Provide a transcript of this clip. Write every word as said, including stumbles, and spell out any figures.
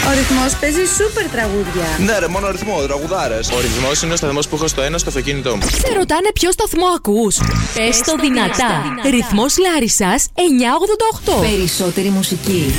Ο ρυθμός παίζει σούπερ τραγούδια. Ναι, ρε, μόνο ρυθμό, τραγουδάρες. Ο ρυθμός είναι ο σταθμός που έχω στο ένα στο αυτοκίνητό μου. Σε ρωτάνε ποιο σταθμό ακούς. Πες το δυνατά. Ρυθμός Λάρισσας εννιακόσια ογδόντα οκτώ. Περισσότερη μουσική.